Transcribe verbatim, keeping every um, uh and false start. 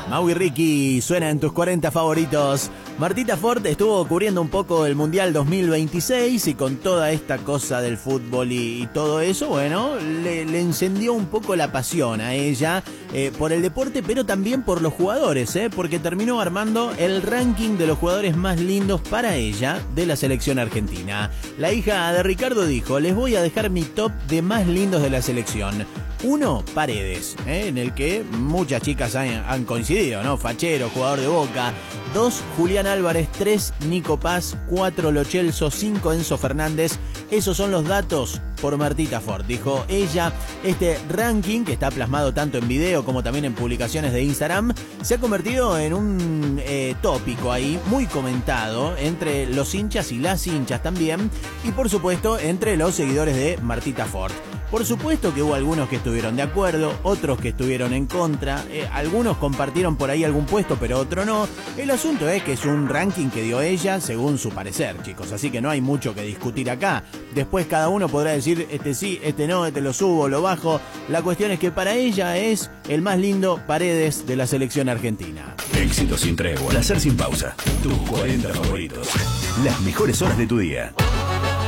Mau y Ricky suena en tus cuarenta favoritos. Martita Ford estuvo cubriendo un poco el Mundial dos mil veintiséis y con toda esta cosa del fútbol y, y todo eso, bueno, le, le encendió un poco la pasión a ella eh, por el deporte, pero también por los jugadores, eh, porque terminó armando el ranking de los jugadores más lindos para ella de la selección argentina. La hija de Ricardo dijo: les voy a dejar mi top de más lindos de la selección. Uno, Paredes, ¿eh? en el que muchas chicas han, han coincidido, ¿no? Fachero, jugador de Boca. Dos, Julián Álvarez. Tres, Nico Paz. Cuatro, Lo Celso. Cinco, Enzo Fernández. Esos son los datos por Martita Ford. Dijo ella, este ranking, que está plasmado tanto en video como también en publicaciones de Instagram, se ha convertido en un eh, tópico ahí muy comentado entre los hinchas y las hinchas también, y por supuesto entre los seguidores de Martita Ford. Por supuesto que hubo algunos que estuvieron de acuerdo, otros que estuvieron en contra, eh, algunos compartieron por ahí algún puesto, pero otro no. El asunto es que es un ranking que dio ella según su parecer, chicos, así que no hay mucho que discutir acá. Después cada uno podrá decir, este sí, este no, este lo subo, lo bajo. La cuestión es que para ella es el más lindo Paredes de la selección argentina. Éxito sin tregua, placer sin pausa. Tus cuarenta favoritos. Las mejores horas de tu día.